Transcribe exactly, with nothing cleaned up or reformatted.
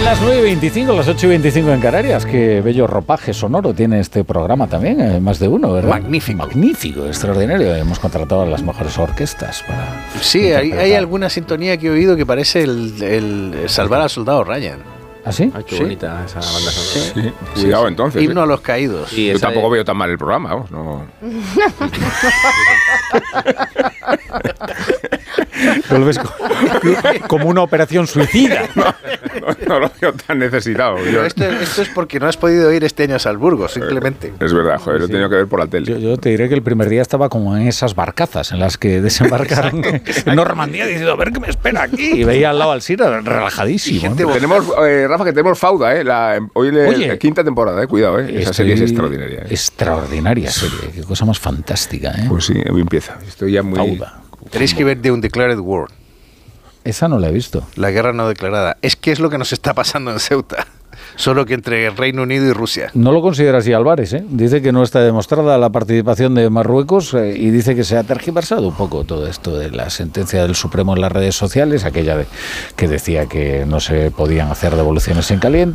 Las nueve y veinticinco, las ocho y veinticinco en Canarias. Qué bello ropaje sonoro tiene este programa también, eh, más de uno, ¿verdad? Magnífico. Magnífico, extraordinario. Hemos contratado a las mejores orquestas para... Sí, hay, hay alguna sintonía que he oído que parece el, el Salvar al Soldado Ryan. ¿Ah, sí? Ay, qué Sí. bonita esa banda sonora. Sí. Sí. Cuidado entonces. Himno ¿eh? a los caídos. Sí, Yo esa tampoco es- veo tan mal el programa, vamos, no. ¿Lo ves co- como una operación suicida? No, no lo veo tan necesitado. Pero Yo- esto, esto es porque no has podido ir este año a Salzburgo, simplemente. Es verdad, joder, lo he tenido que ver por la tele. Yo, yo te diré que el primer día estaba como en esas barcazas en las que desembarcaron en Normandía diciendo, a ver qué me espera aquí. Y veía al lado al Sira relajadísimo. Y gente ¿eh? Tenemos, eh, Rafa, que tenemos Fauda, ¿eh? La, hoy le, Oye. la quinta temporada, ¿eh? Cuidado, ¿eh? Esa serie es Estoy- extraordinaria. ¿eh? Extraordinaria serie. Qué cosa más fantástica, ¿eh? Pues sí, hoy empieza. Estoy ya muy... Fauda. Tenéis que ver The Undeclared War, Esa no la he visto. la guerra no declarada. Es que es lo que nos está pasando en Ceuta. Solo que entre el Reino Unido y Rusia. No lo considera así Álvarez, ¿eh? Dice que no está demostrada la participación de Marruecos eh, y dice que se ha tergiversado un poco todo esto de la sentencia del Supremo en las redes sociales, aquella de, que decía que no se podían hacer devoluciones en caliente.